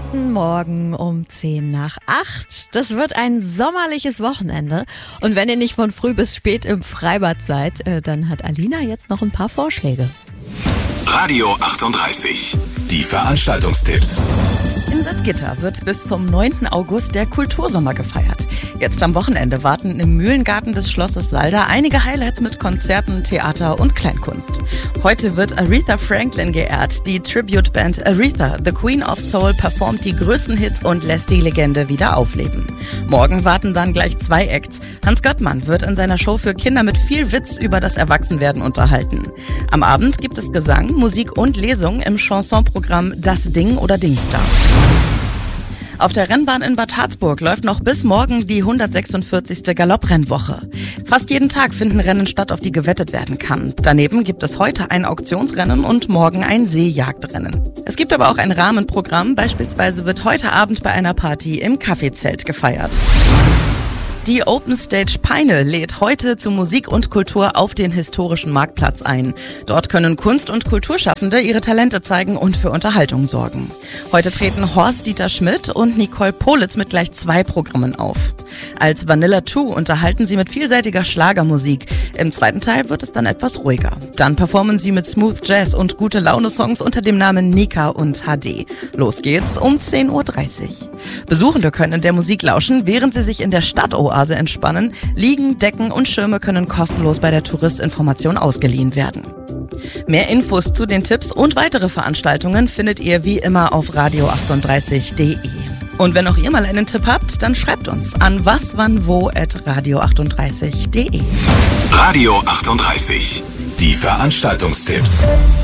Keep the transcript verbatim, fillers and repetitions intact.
Guten Morgen um zehn nach acht. Das wird ein sommerliches Wochenende. Und wenn ihr nicht von früh bis spät im Freibad seid, dann hat Alina jetzt noch ein paar Vorschläge. Radio achtunddreißig, die Veranstaltungstipps. In Salzgitter wird bis zum neunten August der Kultursommer gefeiert. Jetzt am Wochenende warten im Mühlengarten des Schlosses Salda einige Highlights mit Konzerten, Theater und Kleinkunst. Heute wird Aretha Franklin geehrt. Die Tribute-Band Aretha, The Queen of Soul, performt die größten Hits und lässt die Legende wieder aufleben. Morgen warten dann gleich zwei Acts. Hans Göttmann wird in seiner Show für Kinder mit viel Witz über das Erwachsenwerden unterhalten. Am Abend gibt es Gesang, Musik und Lesung im Chansonprogramm Das Ding oder Dingsda. Auf der Rennbahn in Bad Harzburg läuft noch bis morgen die hundertsechsundvierzigste Galopprennwoche. Fast jeden Tag finden Rennen statt, auf die gewettet werden kann. Daneben gibt es heute ein Auktionsrennen und morgen ein Seejagdrennen. Es gibt aber auch ein Rahmenprogramm, beispielsweise wird heute Abend bei einer Party im Kaffeezelt gefeiert. Die Open Stage Peine lädt heute zu Musik und Kultur auf den historischen Marktplatz ein. Dort können Kunst- und Kulturschaffende ihre Talente zeigen und für Unterhaltung sorgen. Heute treten Horst-Dieter Schmidt und Nicole Politz mit gleich zwei Programmen auf. Als Vanilla zwei unterhalten sie mit vielseitiger Schlagermusik. Im zweiten Teil wird es dann etwas ruhiger. Dann performen sie mit Smooth Jazz und Gute-Laune-Songs unter dem Namen Nika und H D. Los geht's um zehn Uhr dreißig. Besuchende können der Musik lauschen, während sie sich in der Stadtoase entspannen. Liegen, Decken und Schirme können kostenlos bei der Touristinformation ausgeliehen werden. Mehr Infos zu den Tipps und weitere Veranstaltungen findet ihr wie immer auf radio achtunddreißig punkt de. Und wenn auch ihr mal einen Tipp habt, dann schreibt uns an waswannwo at radio achtunddreißig punkt de. Radio achtunddreißig, die Veranstaltungstipps.